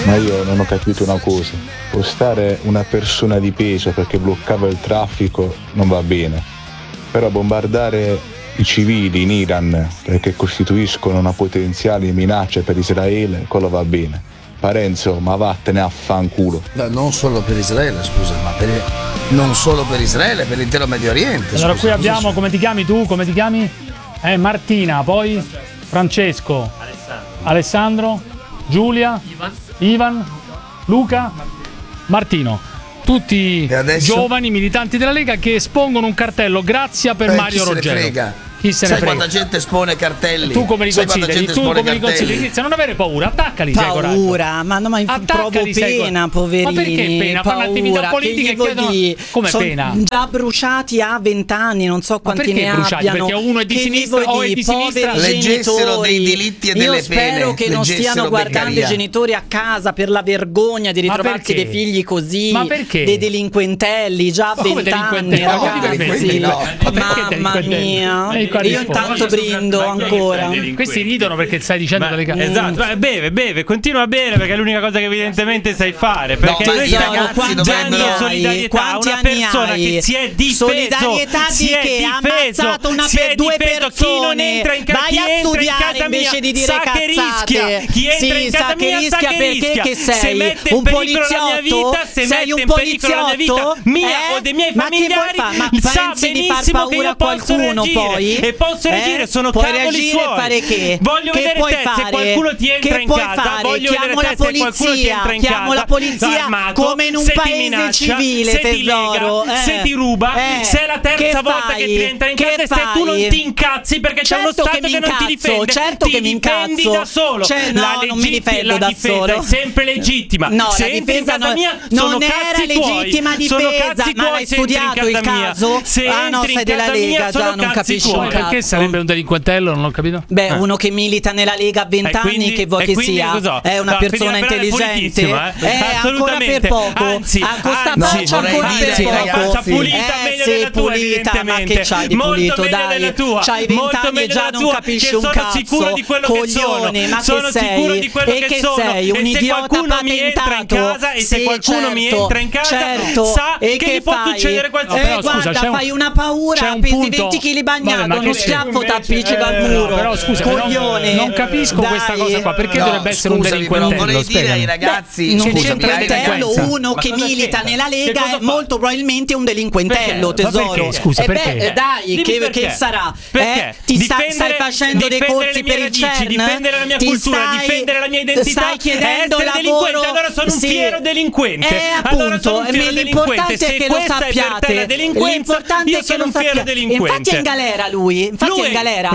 Ma io non ho capito una cosa. Postare una persona di peso perché bloccava il traffico non va bene. Però bombardare i civili in Iran perché costituiscono una potenziale minaccia per Israele, quello va bene. Parenzo, ma vattene a fanculo. Non solo per Israele, scusa, ma non solo per Israele, per l'intero Medio Oriente. Allora qui abbiamo, come ti chiami tu? Come ti chiami? Martina, poi Francesco, Alessandro, Giulia, Ivan, Luca, Martino. Tutti giovani militanti della Lega che espongono un cartello "Grazia per Mario Ruggero". Chi se ne frega? Sai quanta gente espone cartelli? Tu come li consideri? Se non avere paura, attaccali. Paura, ma no, ma provo pena, poverini. Ma perché pena? Paura, un'attività politica che chiedono come pena? Già bruciati a 20 anni, non so quanti ne abbiano. Perché uno è di sinistra o è di sinistra? Leggessero dei diritti e delle pene. Io spero che non stiano guardando i genitori a casa per la vergogna di ritrovarsi dei figli così. Ma perché? Dei delinquentelli già a 20 anni, ragazzi. Mamma mia. Io intanto brindo ancora. Questi ridono perché stai dicendo delle cose. Esatto, beve, continua a bere perché è l'unica cosa che evidentemente sai fare. Perché noi stiamo dando solidarietà a una persona che si è difeso. Solidarietà di che ha ammazzato due persone. Chi non entra in casa, vai a studiare invece di dire cazzate. Chi entra in casa mia sa che rischia. Che sei se mette in un pericolo la mia vita, se sei mette un in pericolo la mia vita mia o dei miei familiari, sa benissimo che io posso reagire. E posso reagire, sono cavoli suoi. Fare che? Voglio che vedere te se qualcuno ti entra in casa. Voglio vedere te se qualcuno ti entra in casa. Chiamo la polizia come in un paese civile, se tesoro. Ti lega, se ti ruba, se è la terza volta che ti entra in casa e se tu non ti incazzi perché c'è uno Stato che non ti difende. Certo che mi incazzo. Da solo. Non mi difendo da solo. È sempre legittima. No, se entri in casa mia non era legittima difesa. Ma l'hai studiato il caso? Ah no, sei della Lega, già non capisci un cazzo. Perché sarebbe un delinquentello? Non ho capito. Beh, uno che milita nella Lega a 20 anni, che vuoi che sia? È una persona intelligente. Ancora per poco. Anzi, faccia ancora per poco. Pulita meglio della tua, ma che c'hai di pulito, dai? C'hai 20 anni e già non capisci un cazzo. Sicuro di quello che sono. Ma sono sicuro di quello che sei un idiota patentato. E se qualcuno mi entra in casa sa che gli può succedere qualsiasi cosa. Guarda, fai una paura, pesi 20 kg bagnato, uno schiaffo t'appiccica al muro. Però scusa, coglione. Non capisco questa cosa qua. Perché dovrebbe essere un delinquentello? Non vorrei dire ai ragazzi, un delinquentello, uno che milita nella Lega è molto probabilmente un delinquentello, tesoro. Scusa, perché? Dai, che sarà? Ti stai facendo dei corsi per il CERN? Difendere la mia cultura, difendere la mia identità, stai chiedendo lavoro. Allora sono un fiero delinquente. Appunto, l'importante è che lo sappiate. L'importante è che lo sappiate. Infatti è in galera lui. Infatti è in galera.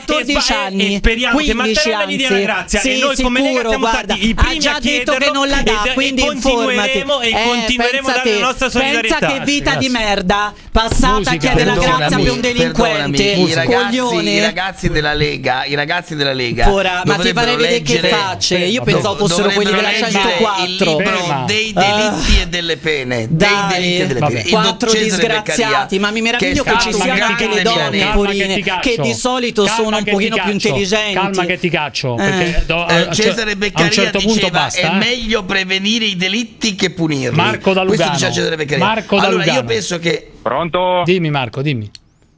14 anni. Speriamo che Mattarella gli dia la grazia. E noi come Lega siamo stati i primi a chiederlo. Che non la dà, quindi informati. E continueremo a dare la nostra solidarietà. Pensa che vita di merda. Passata a chiedere la grazia per un delinquente. I ragazzi della Lega, ora, ma ti pare vedere che facce? Io pensavo fossero quelli della 104. Il libro dei delitti e delle pene. Dei delitti e delle pene. 4 disgraziati, ma mi meraviglio che ci siano anche le donne porine, che di solito sono un pochino più intelligenti. Calma che ti caccio. Cesare Beccaria diceva è meglio prevenire i delitti che punirli. Marco da Lugano. Questo dice Cesare Beccaria. Allora io penso che... Pronto? Dimmi Marco, dimmi.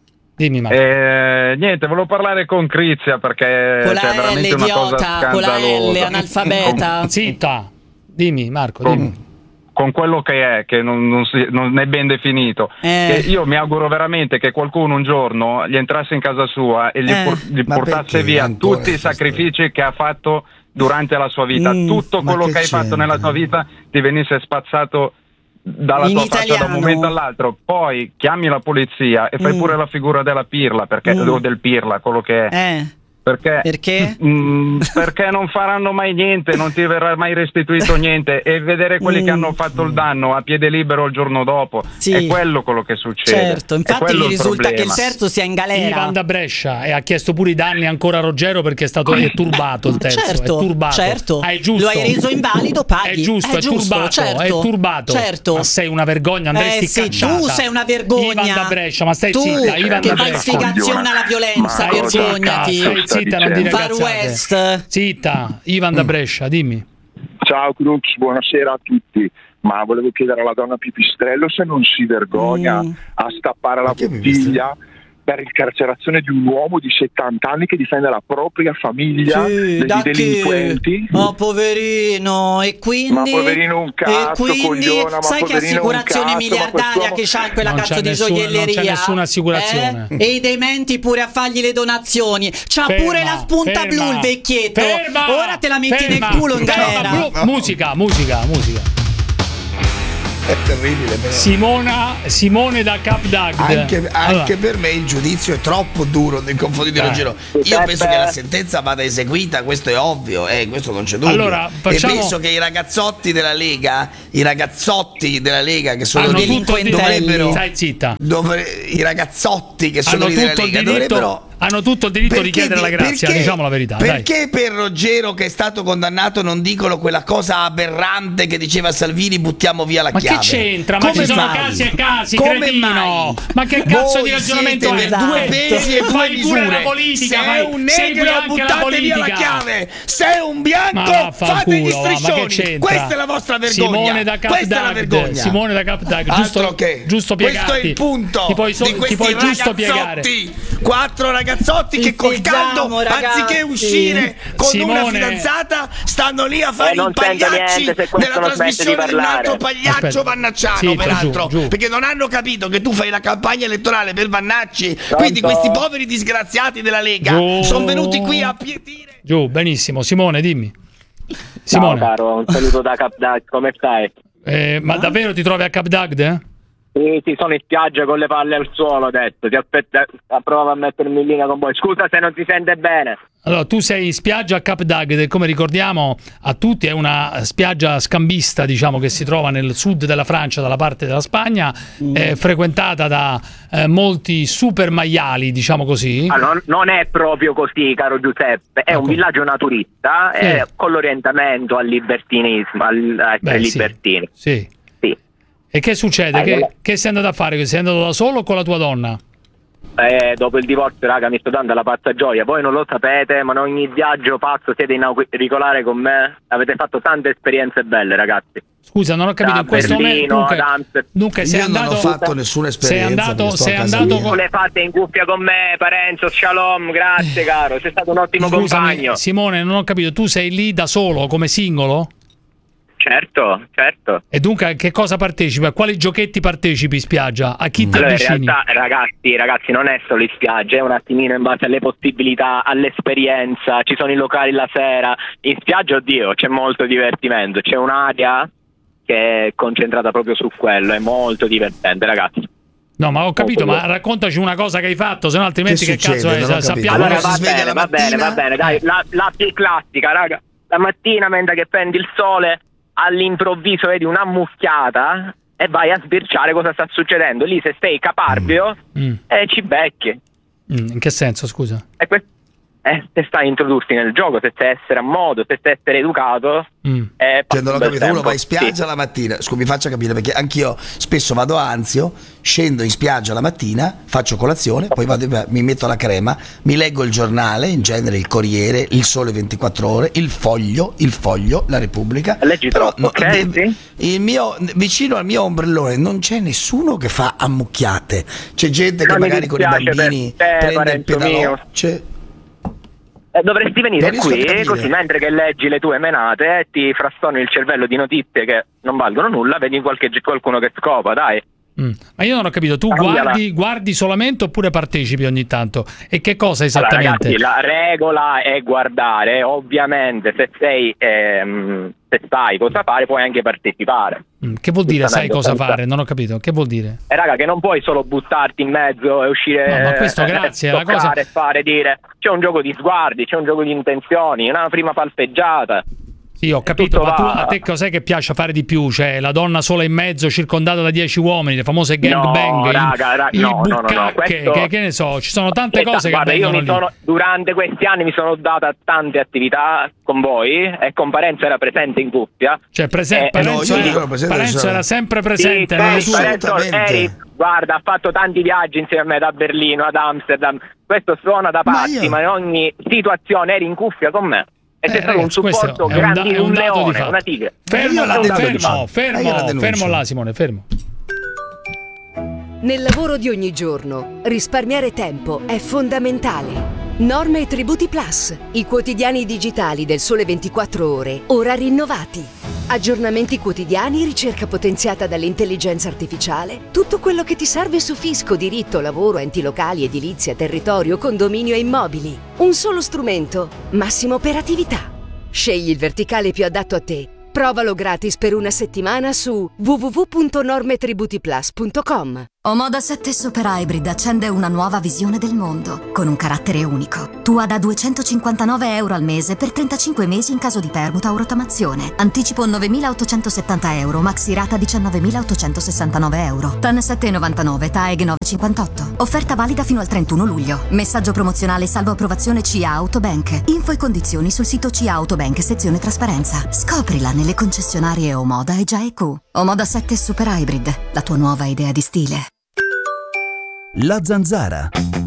Niente, volevo parlare con Crizia perché con c'è veramente una cosa scandalosa. Con la L, analfabeta. Zitta. Dimmi Marco, dimmi. Con quello che è, che non è ben definito. Che io mi auguro veramente che qualcuno un giorno gli entrasse in casa sua e gli portasse via tutti i sacrifici che ha fatto durante la sua vita. Tutto quello che hai fatto nella tua vita ti venisse spazzato dalla tua faccia da un momento all'altro. Poi chiami la polizia e fai pure la figura della pirla, o del pirla, quello che è. Perché non faranno mai niente, non ti verrà mai restituito niente, e vedere quelli che hanno fatto il danno a piede libero il giorno dopo è quello che succede. Certo, infatti mi risulta che il terzo sia in galera. Ivan da Brescia, e ha chiesto pure i danni ancora a Ruggero perché è turbato il terzo. Certo, è turbato. Certo. È giusto. Lo hai reso invalido, paghi. È giusto, è turbato. Certo. È turbato. Certo. Ma sei una vergogna, andresti cacciata. Tu sei una vergogna. Ivan da Brescia, ma stai tu, zitta. Ivan che da fai Brescia. istigazione alla violenza, vergognati. Stai zitta, non dire Far West. Zitta, Ivan da Brescia, dimmi. Ciao Cruz, buonasera a tutti. Ma volevo chiedere alla donna Pipistrello se non si vergogna a stappare la bottiglia per incarcerazione di un uomo di 70 anni che difende la propria famiglia degli delinquenti. Oh, poverino, e quindi? Ma poverino un cazzo, cogliona, ma sai che assicurazione miliardaria che c'ha quella cazzo di gioielleria? Non c'è nessuna assicurazione. E i dementi pure a fargli le donazioni. C'ha pure la spunta blu il vecchietto. Ora te la metti nel culo in galera. Musica. È terribile, però. Simone da Cap Dagd. Anche per me il giudizio è troppo duro nei confronti di Ruggero. Io penso che la sentenza vada eseguita, questo è ovvio, questo non c'è dubbio. Allora, E penso che i ragazzotti della Lega che sono dovrebbero. Stai zitta. I ragazzotti che sono lì della Lega dovrebbero. Hanno tutto il diritto di chiedere la grazia, diciamo la verità. Perché per Ruggero che è stato condannato non dicono quella cosa aberrante che diceva Salvini, buttiamo via la chiave? Ma che c'entra? Ma ci sono casi e casi, cretino! Ma che cazzo di ragionamento è? Due pesi e due misure. Politica, sei un negro, buttate via la chiave. Sei un bianco, fate gli striscioni. Questa è la vostra vergogna. Simone da Cap Dagd. Simone da Cap Dagd, giusto piegarti. Questo è il punto di questi giusto piegare. 4 ragazzotti che col caldo, anziché uscire con una fidanzata, stanno lì a fare i pagliacci nella trasmissione di un altro pagliaccio Vannacciano, peraltro, perché non hanno capito che tu fai la campagna elettorale per Vannacci. Quindi questi poveri disgraziati della Lega sono venuti qui a pietire. Giù, benissimo. Simone, dimmi. Simone. Ciao caro, un saluto da Cap Dagd, come stai? Ma davvero ti trovi a Cap Dagd, Sì, sono in spiaggia con le palle al suolo, ho detto. Ti aspetta, provo a mettermi in linea con voi. Scusa se non si sente bene. Allora, tu sei in spiaggia a Cap Dagd, come ricordiamo a tutti, è una spiaggia scambista, diciamo, che si trova nel sud della Francia, dalla parte della Spagna, frequentata da molti super maiali, diciamo così. Allora, non è proprio così, caro Giuseppe, è un villaggio naturista con l'orientamento al libertinismo, a essere libertini. Sì. E che succede? Che sei andato a fare? Sei andato da solo o con la tua donna? Dopo il divorzio, raga, mi sto dando la pazza gioia. Voi non lo sapete, ma in ogni viaggio pazzo siete in auricolare con me. Avete fatto tante esperienze belle, ragazzi. Scusa, non ho capito, in questo momento dunque sei andato, non ho fatto nessuna esperienza. Sei andato con le fatte in cuffia con me, Parenzo, shalom, grazie caro, sei stato un ottimo compagno. Simone, non ho capito, tu sei lì da solo, come singolo? Certo. E dunque a che cosa partecipi? A quali giochetti partecipi in spiaggia? A chi ti avvicini? In realtà, ragazzi, non è solo in spiaggia, è un attimino in base alle possibilità, all'esperienza. Ci sono i locali la sera. In spiaggia, oddio, c'è molto divertimento. C'è un'area che è concentrata proprio su quello. È molto divertente, ragazzi. No, ma ho capito, ma raccontaci una cosa che hai fatto, se no altrimenti che cazzo è? Sappiamo. Allora, va bene, dai, la più classica, raga. La mattina, mentre che prendi il sole, all'improvviso vedi una mucchiata e vai a sbirciare cosa sta succedendo. Lì se sei caparbio ci becchi. In che senso, scusa? Se stai a introdursi nel gioco, se sai essere a modo, se sai essere educato. Non ho capito, uno va in spiaggia la mattina, mi faccia capire, perché anch'io spesso vado a Anzio, scendo in spiaggia la mattina, faccio colazione, poi mi metto la crema, mi leggo il giornale, in genere il Corriere, il Sole 24 Ore, il Foglio, la Repubblica. Leggi troppo, vicino al mio ombrellone non c'è nessuno che fa ammucchiate, c'è gente che magari con i bambini prende il pedalò. Dovresti venire qui, così mentre che leggi le tue menate ti frastoni il cervello di notizie che non valgono nulla, vedi qualcuno che scopa, dai. Ma io non ho capito, tu guardi solamente oppure partecipi ogni tanto? E che cosa esattamente? Allora, ragazzi, la regola è guardare, ovviamente se sai cosa fare puoi anche partecipare. Che vuol dire sai cosa fare? Non ho capito, che vuol dire? Raga, che non puoi solo buttarti in mezzo e uscire, no, ma questo grazie, la cosa e fare, dire c'è un gioco di sguardi, c'è un gioco di intenzioni, una prima palpeggiata. Sì, ho capito, ma a te cos'è che piace fare di più? Cioè, la donna sola in mezzo, circondata da 10 uomini, le famose gangbang, che ne so, ci sono tante cose che avvengono lì. Durante questi anni mi sono data tante attività con voi e con Parenzo era presente in cuffia. Cioè, Parenzo era sempre presente nelle sue... Guarda, ha fatto tanti viaggi insieme a me, da Berlino ad Amsterdam. Questo suona da pazzi, ma in ogni situazione eri in cuffia con me. E c'è stato un supporto grande, un leone, una tigre. Fermo là, Simone, fermo. Nel lavoro di ogni giorno, risparmiare tempo è fondamentale. Norme e Tributi Plus, i quotidiani digitali del Sole 24 Ore, ora rinnovati. Aggiornamenti quotidiani, ricerca potenziata dall'intelligenza artificiale, tutto quello che ti serve su fisco, diritto, lavoro, enti locali, edilizia, territorio, condominio e immobili. Un solo strumento, massima operatività. Scegli il verticale più adatto a te. Provalo gratis per una settimana su www.normetributiplus.com. Omoda 7 Super Hybrid accende una nuova visione del mondo, con un carattere unico. Tua da €259 al mese per 35 mesi in caso di permuta o rottamazione. Anticipo €9.870, maxi rata €19.869. TAN 7,99, TAEG 9,58. Offerta valida fino al 31 luglio. Messaggio promozionale salvo approvazione CIA Autobank. Info e condizioni sul sito CIA Autobank, sezione trasparenza. Scoprila nelle concessionarie Omoda e GIQ. Omoda 7 Super Hybrid, la tua nuova idea di stile. La Zanzara.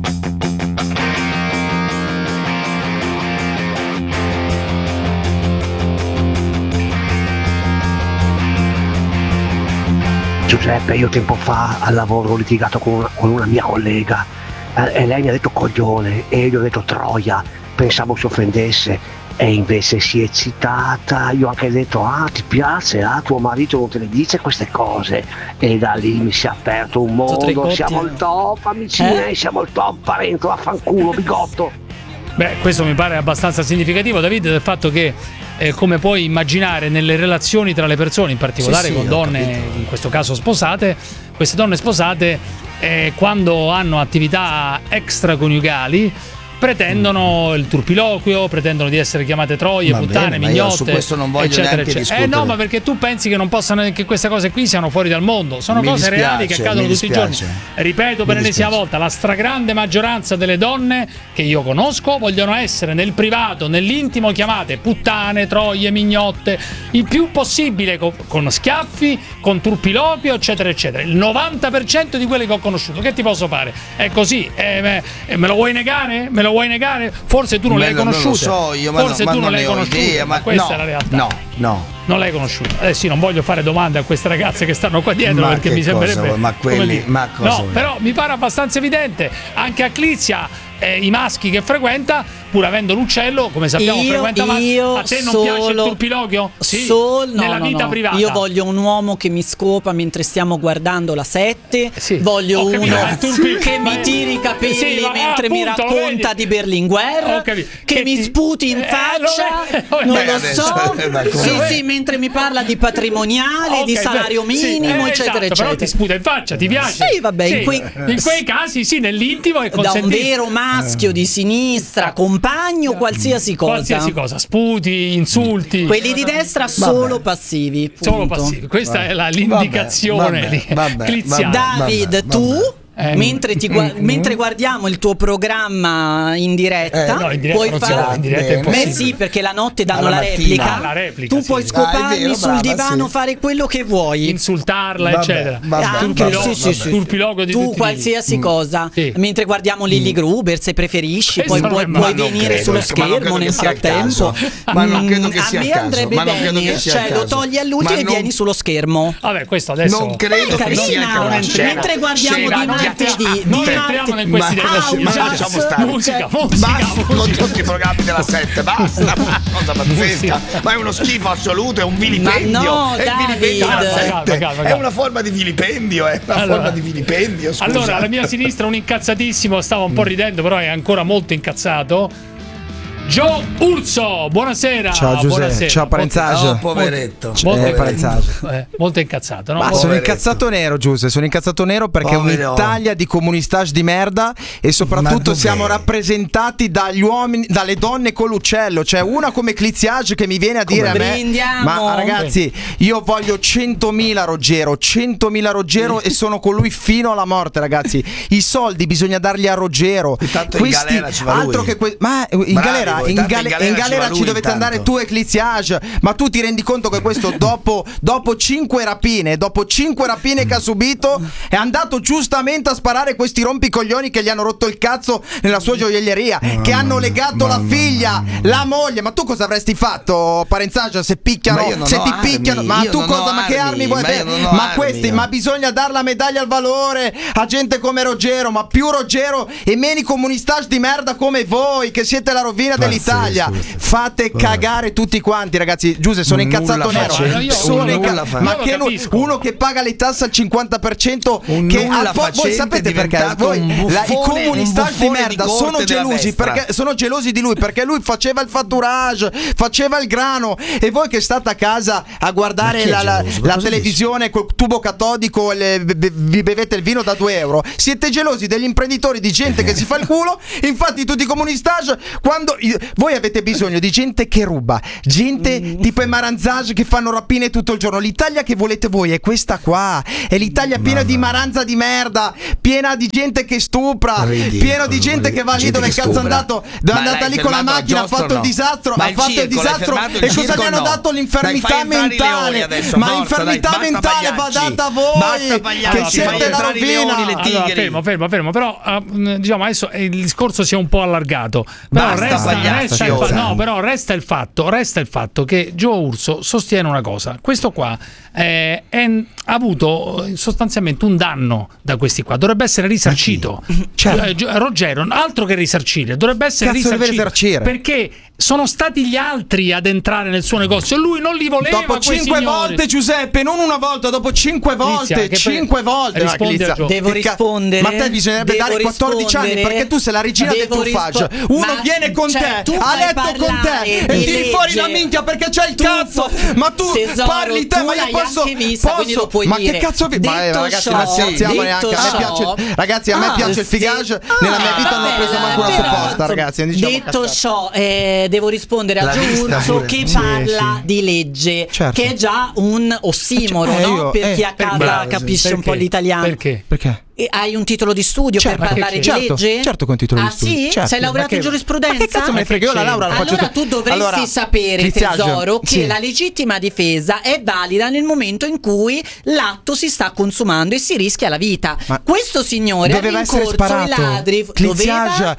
Giuseppe, io tempo fa al lavoro ho litigato con una mia collega e lei mi ha detto coglione e io gli ho detto troia, pensavo si offendesse e invece si è eccitata. Io ho anche detto ti piace, tuo marito non te le dice queste cose, e da lì mi si è aperto un mondo. Siamo il top, amici miei, siamo il top, parento, vaffanculo, bigotto. Beh, questo mi pare abbastanza significativo, Davide, del fatto che come puoi immaginare nelle relazioni tra le persone, in particolare con donne, in questo caso sposate, queste donne sposate quando hanno attività extraconiugali pretendono il turpiloquio, pretendono di essere chiamate troie, puttane, mignotte, su questo non voglio eccetera, neanche eccetera. No, ma perché tu pensi che non possano, che queste cose qui siano fuori dal mondo? Sono cose reali che accadono tutti i giorni. Ripeto per l'ennesima volta, la stragrande maggioranza delle donne che io conosco vogliono essere nel privato, nell'intimo chiamate puttane, troie, mignotte, il più possibile con schiaffi, con turpiloquio, eccetera, eccetera. Il 90% di quelle che ho conosciuto. Che ti posso fare? È così. Me lo vuoi negare? Me lo vuoi negare? Forse tu non l'hai conosciuto. Non lo so io, ma forse tu non l'hai conosciuto. Ma questa è la realtà. No. Non l'hai conosciuto. Sì, non voglio fare domande a queste ragazze che stanno qua dietro, perché mi sembrerebbe. No, però mi pare abbastanza evidente. Anche a Clizia, i maschi che frequenta, pur avendo l'uccello, come sappiamo, frequenta maschi. A te non piace il turpiloquio? Sì, nella vita privata. Io voglio un uomo che mi scopa mentre stiamo guardando la 7. Voglio uno che mi tiri i capelli mentre mi racconta di Berlinguer, che mi sputi in faccia, non lo so. Sì, mentre mi parla di patrimoniali, di salario minimo, eccetera, eccetera. Però ti sputa in faccia, ti piace? Sì, vabbè, in quei casi sì, nell'intimo è consentito. Da un vero maschio di sinistra, compagno, qualsiasi cosa. Sputi, insulti. Quelli di destra solo passivi. Punto. Solo passivi. Questa è l'indicazione cliziana. David, tu mentre guardiamo il tuo programma in diretta, puoi fare sì, perché la notte danno la replica. Tu puoi scoparmi sul divano, fare quello che vuoi, insultarla, eccetera. Turpiloquio di tu qualsiasi cosa. Mentre guardiamo Lily Gruber, se preferisci, poi puoi venire sullo schermo nel frattempo. Ma non credo che sia a me andrebbe bene, cioè lo togli all'ultimo e vieni sullo schermo. Vabbè, questo adesso non credo che sia mentre guardiamo non entriamo in questi lasciamo stare. Musica con tutti i programmi della 7, basta. Cosa pazzesca, ma è uno schifo assoluto, è un vilipendio. No, è il vilipendio della 7. È una forma di vilipendio, Allora, alla mia sinistra un incazzatissimo, stava un po' ridendo, però è ancora molto incazzato. Gio Urso, buonasera. Ciao Giuseppe, buonasera. Ciao Parenzage. Poveretto. Molto incazzato, no? Ma sono incazzato nero, Giuseppe, sono incazzato nero perché è un'Italia di comunistage di merda e soprattutto siamo rappresentati dagli uomini, dalle donne con l'uccello, cioè una come Cliziage che mi viene a dire a me ma ragazzi, io voglio 100.000 Ruggero e sono con lui fino alla morte, ragazzi. I soldi bisogna darli a Ruggero. Tanto in galera ci va lui. Ma in galera in galera ci dovete andare tu e Cliziage. Ma tu ti rendi conto che questo dopo 5 rapine che ha subito è andato giustamente a sparare questi rompicoglioni che gli hanno rotto il cazzo nella sua gioielleria, che hanno legato la figlia, la moglie. Ma tu cosa avresti fatto, Parenzaggia, se picchiano, se ti picchiano? Ma tu cosa? Ma che armi vuoi avere? Ma questi, ma bisogna dare la medaglia al valore a gente come Ruggero, ma più Ruggero e meno i comunistage di merda come voi, che siete la rovina dell'Italia. Fate cagare tutti quanti, ragazzi. Giuseppe, sono incazzato nero. Ma che uno che paga le tasse al 50%, che voi sapete perché? Voi i comunistage di merda sono gelosi perché sono gelosi di lui, perché lui faceva il fatturage, faceva il grano, e voi che state a casa a guardare la televisione col tubo catodico e vi bevete il vino da 2 euro, siete gelosi degli imprenditori, di gente che si fa il culo. Infatti tutti i comunistage, quando voi avete bisogno di gente che ruba, gente tipo i Maranzage che fanno rapine tutto il giorno. L'Italia che volete voi è questa qua, è l'Italia piena di maranza di merda, piena di gente che stupra, piena di gente che va lì dove cazzo è andata lì con la macchina, ha fatto il disastro, e cosa gli hanno dato? L'infermità mentale. Ma l'infermità mentale va data a voi, che siete la rovina. Allora, fermo, però diciamo adesso il discorso si è un po' allargato. Però resta il fatto che Gio Urso sostiene una cosa: questo qua ha avuto sostanzialmente un danno da questi qua, dovrebbe essere risarcito. Ruggero, altro che risarcire, dovrebbe essere risarcito, perché sono stati gli altri ad entrare nel suo negozio, lui non li voleva. Dopo 5 volte, Giuseppe, non una volta, dopo 5 volte. 5 volte. Devo rispondere. Ma a te bisognerebbe dare 14 anni, perché tu sei la regina del truffaggio. Uno viene con te, a letto con te, e tiri fuori la minchia perché c'hai il cazzo. Ma tu parli te, ma io posso. Ma che cazzo vi. Ragazzi, ma scherziamo neanche. Ragazzi, a me piace il figage. Nella mia vita non ho preso manco una supposta, ragazzi. Detto ciò, devo rispondere a Gio Urso che parla di legge, che è già un ossimoro, no? Per chi a casa capisce un po' l'italiano. Perché? E hai un titolo di studio per parlare di legge? Certo che ho un titolo di studio. Sì? Certo. Sei laureato in giurisprudenza? Ma che cazzo me ne frega? Io la laurea la faccio. Allora tu dovresti sapere, tesoro, che la legittima difesa è valida nel momento in cui l'atto si sta consumando e si rischia la vita. Ma questo signore doveva essere sparato. I ladri. Cliziage,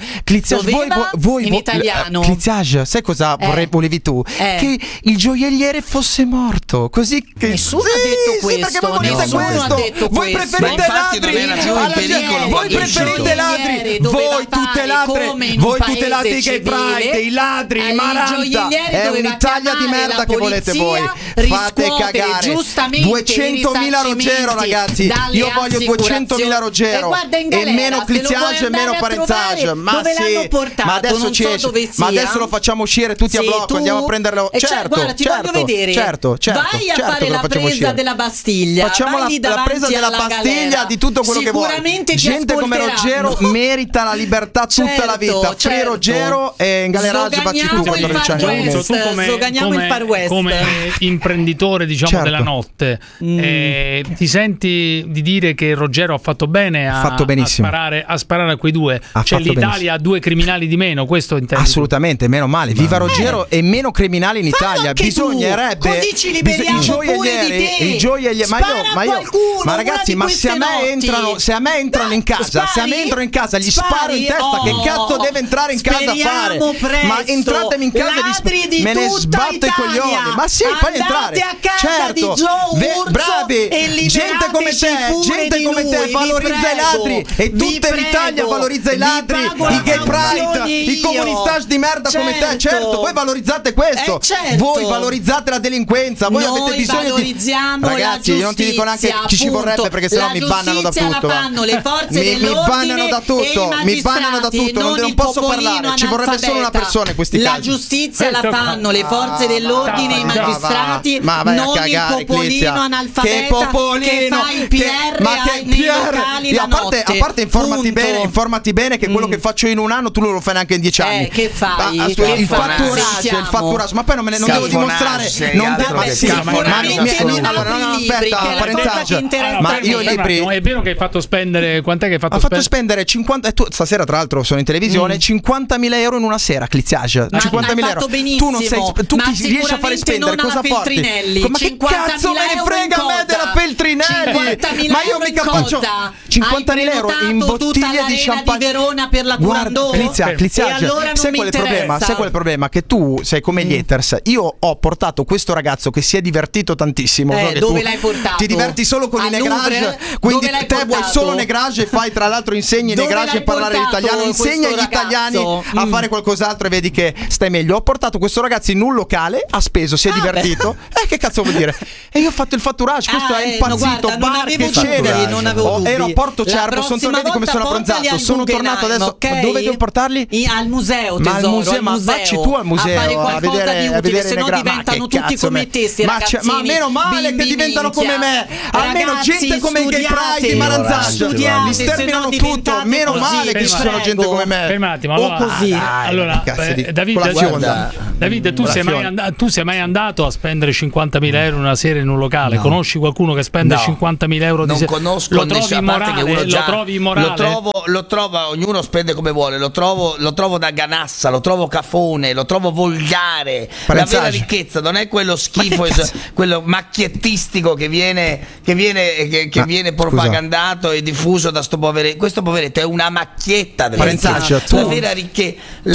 voi in italiano. Cliziage, sai cosa volevi tu? Che il gioielliere fosse morto. Così che nessuno ha detto questo. Nessuno ha detto voi preferite ladri. Voi preferite ladri, voi tutelate i gay pride, i ladri, i maranza. È un'Italia di merda che volete voi. Fate cagare. 200.000 Ruggero, ragazzi. Io voglio 200.000 Ruggero e meno Cliziage e meno Parenzage. Ma sì, ma adesso ci esce. Ma adesso lo facciamo uscire tutti a blocco. Andiamo a prenderlo. Guarda, ti voglio vedere. Vai a fare la presa della Bastiglia. Facciamo la presa della Bastiglia di tutto quello che vuoi. Gente come Ruggero merita la libertà tutta la vita. Free Ruggero e in galera facci tu quando Zoganiamo il Far West. Come imprenditore, diciamo, della notte, ti senti di dire che Ruggero ha fatto bene a sparare a quei due? Cioè l'Italia ha 2 criminali di meno, questo intendi? Assolutamente, meno male. Viva Ruggero e meno criminali in Italia. Bisognerebbe così ci liberiamo i gioiellieri. Ma ragazzi, ma se a me entrano in casa, gli sparo in testa. Che cazzo deve entrare in casa a fare? Ma entratemi in casa e me ne sbatto i coglioni. Ma sì, fai entrare. Certo, bravi. Gente come te valorizza i ladri, e tutta l'Italia valorizza i ladri, i gay pride, i comunistage di merda come te. Certo, voi valorizzate questo. Voi valorizzate la delinquenza. Voi avete bisogno di. Ragazzi, io non ti dico neanche chi ci vorrebbe, perché sennò mi bannano da tutto. Le forze mi bannano da tutto, non posso parlare, ci vorrebbe solo una persona in questi casi. La giustizia la fanno le forze dell'ordine e i magistrati, non il popolino analfabeta. Che popolino? PR nei locali la notte. A parte informati bene che quello che faccio in un anno tu non lo fai neanche in 10 anni. Che fai? Il fatturaggio, ma poi non devo dimostrare. Aspetta, Parenzaggio. Ma io i libri. È vero che hai fatto spendere. Quant'è che hai fatto spendere? Ha fatto spendere 50. Tu stasera, tra l'altro, sono in televisione. 50.000 euro in una sera, Cliziage. 50.000 euro. Tu non sei. Tu ti riesci a fare spendere. Cosa porti? Ma che cazzo me ne frega a me della Feltrinelli? Ma io mica faccio 50.000 euro in bottiglie di champagne di Verona per la Turandot. Cliziage, allora sai qual è il problema? Che tu sei come gli haters. Io ho portato questo ragazzo che si è divertito tantissimo. Dove l'hai portato? Ti diverti solo con i negrage, quindi te vuoi solo negrage e fai tra l'altro insegni i negrage a parlare l'italiano, insegna agli italiani a fare qualcos'altro e vedi che stai meglio. Ho portato questo ragazzo in un locale, ha speso, si è divertito. Che cazzo vuol dire? E io ho fatto il fatturage, questo è impazzito, bar che cene. Ero a Porto Cervo, sono tornato come sono abbronzato, sono tornato adesso. Dove devo portarli? Al museo, tesoro. Ma vacci tu al museo a vedere se no diventano tutti come te, sti ragazzini. Ma meno male che diventano come me, almeno gente come i Gay Pride di Maranzaccio li sterminano tutto, meno male che ci sono gente come me. Per un attimo, allora Davide, tu sei mai andato a spendere 50.000 euro una sera in un locale? Conosci qualcuno che spende 50.000 euro di sera? Non conosco, lo trovi immorale? Lo trovi immorale? Lo trovo, ognuno spende come vuole, lo trovo da ganassa, lo trovo cafone, lo trovo volgare. La vera ricchezza non è quello schifo, quello macchiettistico che viene propagandato e diffuso da questo poveretto è una macchietta della ricchezza. La vera ricchezza,